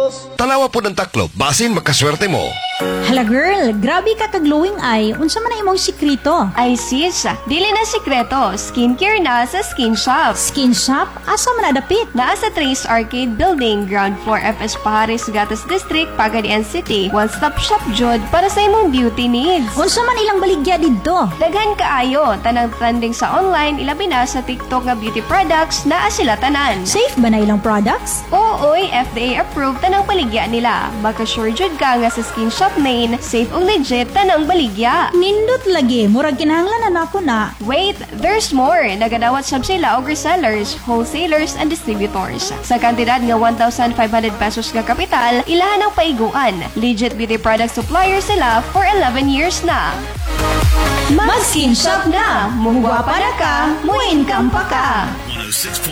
Tanawa po ng taklob, basin makaswerte mo. Hala girl, grabe ka ka-glowing eye. Unsa man ang imong sikrito? Ay sis, dili na sikreto. Skincare na sa Skin Shop. Skin shop? Asa man nadapit? Naa sa Trace Arcade Building, Ground Floor FS Pahares, Gatas District, Pagadian City. One-stop shop jud para sa imong beauty needs. Unsa man ilang baligya didto? Daghan kaayo, tanang trending sa online, ilabi na sa TikTok nga beauty products, naa sila tanan. Safe ba na ilang products? Oo, FDA approved tanang baligya nila. Makasure jud ka nga sa Skin Shop main, safe ug legit tanang baligya. Nindot lagi, murag kinahanglan na ako na. Wait, there's more. Nagadawat sab sila og resellers, wholesalers, and distributors. Sa kantidad nga 1,500 pesos nga kapital, ilahan ang paiguan. Legit beauty product supplier sila for 11 years na. Mag-skin shop na! Muhugwa para ka, muin kampa ka!